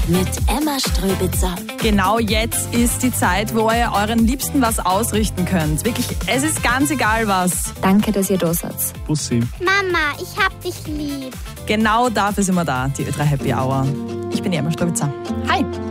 mit Emma Ströbitzer. Genau jetzt ist die Zeit, wo ihr euren Liebsten was ausrichten könnt. Wirklich, es ist ganz egal was. Danke, dass ihr da seid. Bussi. Mama, ich hab dich lieb. Genau dafür sind wir da, die Ö3 Happy Hour. Ich bin die Emma Ströbitzer. Hi!